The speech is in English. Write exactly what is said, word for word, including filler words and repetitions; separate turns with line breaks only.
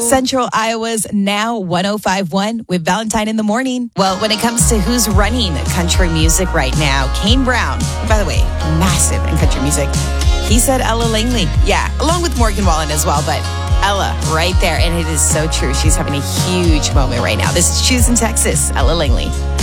Central Iowa's Now one oh five point one with Valentine in the Morning. Well, when it comes to who's running country music right now, Kane Brown, by the way, massive in country music, he said Ella Langley. Yeah, along with Morgan Wallen as well, but Ella right there. And it is so true. She's having a huge moment right now. This is Choose in Texas, Ella Langley.